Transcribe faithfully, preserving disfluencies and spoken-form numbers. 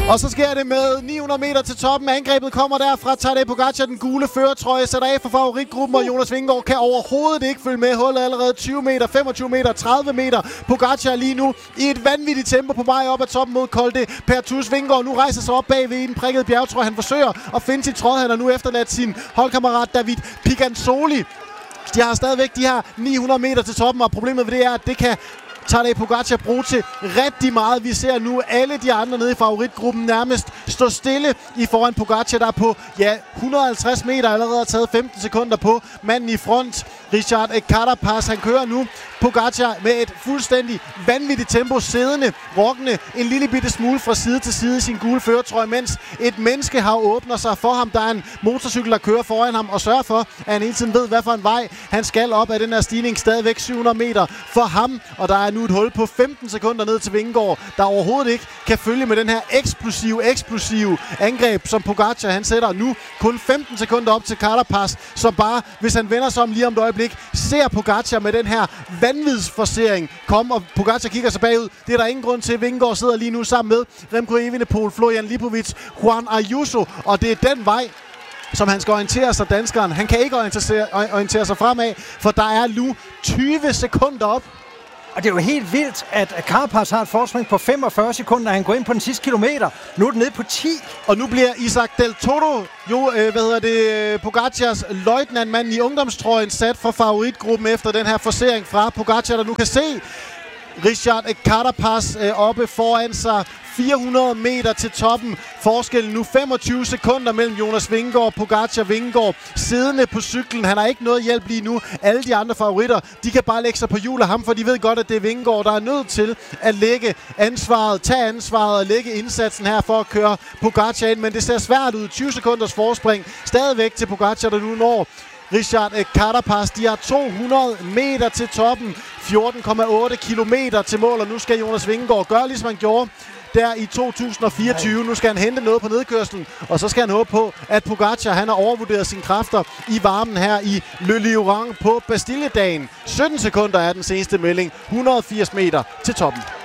Og så sker det med ni hundrede meter til toppen. Angrebet kommer derfra. Tadej Pogačar, den gule førertrøje, sætter af for favoritgruppen, og Jonas Vingegaard kan overhovedet ikke følge med. Hullet allerede tyve meter, femogtyve meter, tredive meter. Pogačar lige nu i et vanvittigt tempo på vej op ad toppen mod Col de Pertus. Vingegaard nu rejser sig op bagved i den prikkede bjergtrøje. Han forsøger at finde sit tråd. Han har nu efterladt sin holdkammerat David Piganzoli. De har stadigvæk de her ni hundrede meter til toppen, og problemet ved det er, at det kan Tadej Pogačar bruge til rigtig meget. Vi ser nu alle de andre nede i favoritgruppen nærmest stå stille i foran Pogačar, der på ja, et hundrede og halvtreds meter allerede har taget femten sekunder på manden i front. Richard Carapaz, han kører nu Pogačar med et fuldstændig vanvittigt tempo, siddende, rokkende en lille bitte smule fra side til side i sin gule førertrøje, mens et menneskehav åbner sig for ham. Der er en motorcykel, der kører foran ham og sørger for, at han hele tiden ved, hvad for en vej han skal op af den her stigning. Stadigvæk syv hundrede meter for ham, og der er nu et hul på femten sekunder ned til Vingegaard, der overhovedet ikke kan følge med den her eksplosive, eksplosive angreb, som Pogačar han sætter nu. Kun femten sekunder op til Carapaz, som bare, hvis han vender sig om lige om et øjeblik, ser Pogačar med den her vanvidsforcering kom, og Pogačar kigger sig bagud. Det er der ingen grund til. Vingegaard sidder lige nu sammen med Remco Evenepoel, Florian Lipovic, Juan Ayuso, og det er den vej, som han skal orientere sig, danskeren. Han kan ikke orientere, orientere sig fremad, for der er nu tyve sekunder op. Og det er jo helt vildt, at Carapaz har et forspring på femogfyrre sekunder, han går ind på den sidste kilometer. Nu er den nede på ti. Og nu bliver Isaac Del Toro, jo, øh, hvad hedder det, Pogacars løjtnantmand i ungdomstrøjen, sat for favoritgruppen efter den her forsering fra Pogačar, der nu kan se Richard Carapaz øh, oppe foran sig. fire hundrede meter til toppen. Forskellen nu femogtyve sekunder mellem Jonas Vingegaard og Pogačar. Vingegaard siddende på cyklen. Han har ikke noget hjælp lige nu. Alle de andre favoritter, de kan bare lægge sig på hjul af ham, for de ved godt, at det er Vingegaard, der er nødt til at lægge ansvaret, tage ansvaret og lægge indsatsen her for at køre Pogačar ind. Men det ser svært ud. tyve sekunders forspring stadigvæk til Pogačar, der nu når Richard Carapaz. De har to hundrede meter til toppen. fjorten komma otte kilometer til mål, og nu skal Jonas Vingegaard gøre, ligesom han gjorde der i to tusind og fireogtyve. Nu skal han hente noget på nedkørslen, og så skal han håbe på, at Pogačar han har overvurderet sine kræfter i varmen her i Le Lioran på Bastilledagen. sytten sekunder er den seneste melding. et hundrede og firs meter til toppen.